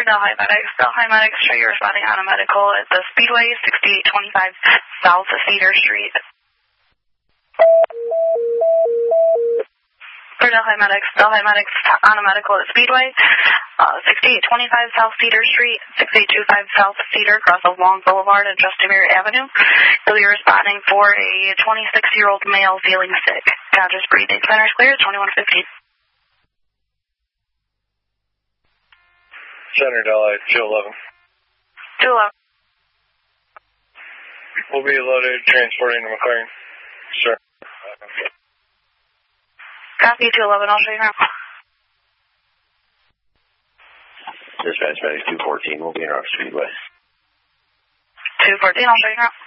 Delhi Medics, show you're responding on a medical at the Speedway, 6825 South Cedar Street. For Delhi Medics on a medical at Speedway, 6825 South Cedar Street, 6825 South Cedar, across of Long Boulevard and Justimere Avenue. You'll be responding for a 26-year-old male feeling sick. Conscious breathing. Center's clear, 2115. Center Delhi, 211. 211. We'll be loaded, transporting to McLaren. Sure. Copy, 211, I'll show you now. Dispatch Medic 214, we'll be in our Speedway. 214, I'll show you now.